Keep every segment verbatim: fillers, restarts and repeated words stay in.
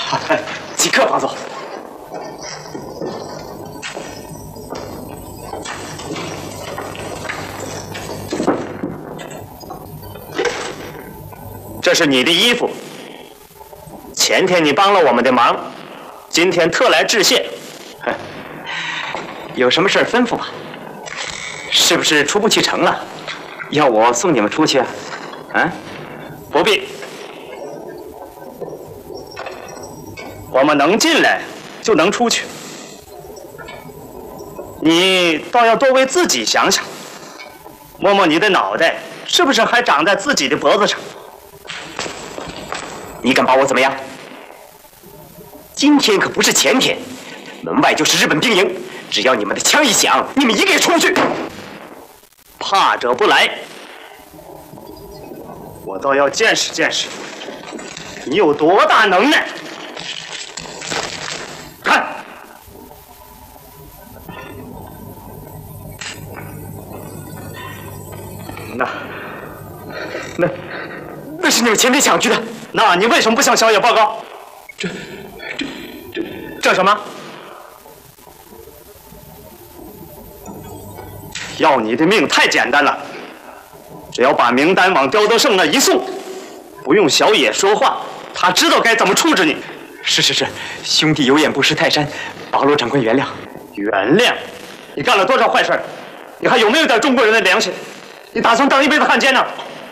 好，即刻放走。这是你的衣服，前天你帮了我们的忙，今天特来致谢。有什么事吩咐吧？是不是出不去城了？要我送你们出去啊？啊？不必，我们能进来就能出去。你倒要多为自己想想，摸摸你的脑袋，是不是还长在自己的脖子上？你敢把我怎么样？今天可不是前天，门外就是日本兵营，只要你们的枪一响，你们一个出去，怕者不来。我倒要见识见识，你有多大能耐！看，那那那是你们前天抢去的。那你为什么不向小野报告？这、这、这、这什么？要你的命太简单了，只要把名单往刁德胜那一送，不用小野说话，他知道该怎么处置你。是是是，兄弟有眼不识泰山，保罗长官原谅。原谅？你干了多少坏事？你还有没有点中国人的良心？你打算当一辈子汉奸呢？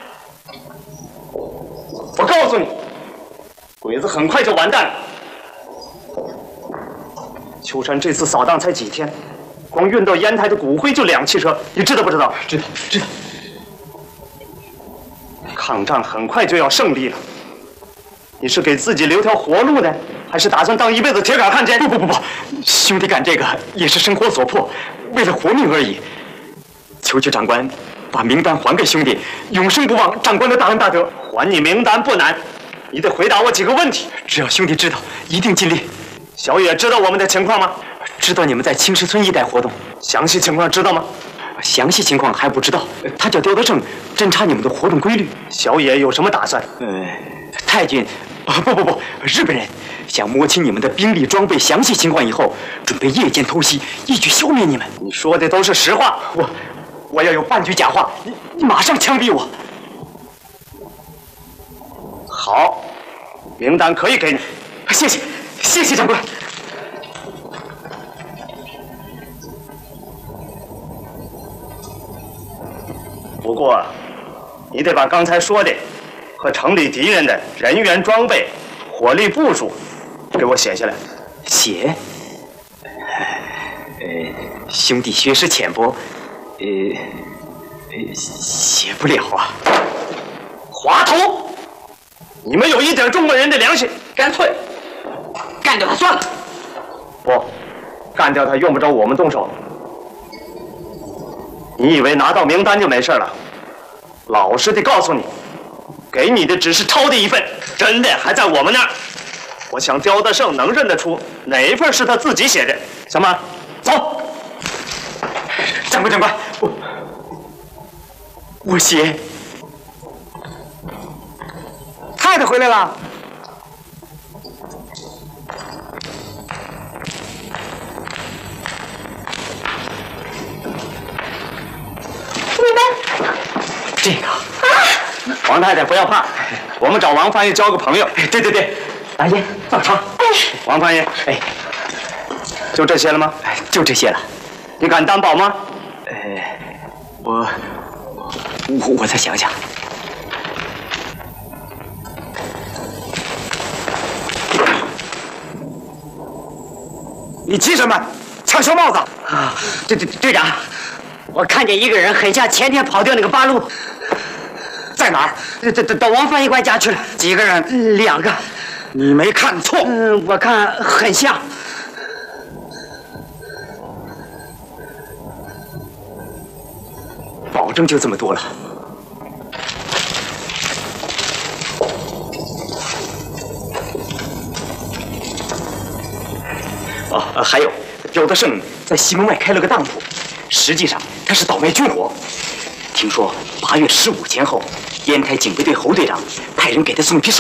我告诉你，鬼子很快就完蛋了。秋山这次扫荡才几天，光运到烟台的骨灰就两汽车，你知道不知道？知道，知道。抗战很快就要胜利了，你是给自己留条活路呢，还是打算当一辈子铁杆汉奸？不不不不，兄弟干这个也是生活所迫，为了活命而已。求求长官，把名单还给兄弟，永生不忘长官的大恩大德。还你名单不难，你得回答我几个问题。只要兄弟知道，一定尽力。小野知道我们的情况吗？知道你们在青石村一带活动，详细情况知道吗？详细情况还不知道。他叫刁德胜，侦查你们的活动规律。小野有什么打算？呃，太君，啊不不不，日本人想摸清你们的兵力装备详细情况以后，准备夜间偷袭，一举消灭你们。你说的都是实话，我我要有半句假话，你你马上枪毙我。好，名单可以给你，谢谢，谢谢长官。不过，你得把刚才说的和城里敌人的人员装备、火力部署给我写下来。写？呃，兄弟学识浅薄，呃，呃，写不了啊。滑头！你们有一点中国人的良心，干脆干掉他算了。不，干掉他用不着我们动手。你以为拿到名单就没事了？老实的告诉你，给你的只是抄的一份，真的还在我们那儿。我想刁德胜能认得出哪一份是他自己写的。小马，走。长官，长官，我我写。太太回来了。你们这个，啊、王太太不要怕，我们找王翻译交个朋友。对对对，大爷早茶。哎，王翻译，哎，就这些了吗？就这些了。你敢担保吗？呃，我我我再想想。你急什么？抢小帽子！啊，队队队长，我看见一个人很像前天跑掉那个八路，在哪儿？到到到王翻译官家去了。几个人？两个。你没看错。嗯，我看很像。保证就这么多了。哦，呃、还有，刁德胜在西门外开了个当铺，实际上他是倒卖军火。听说八月十五前后，烟台警备队侯队长派人给他送一批手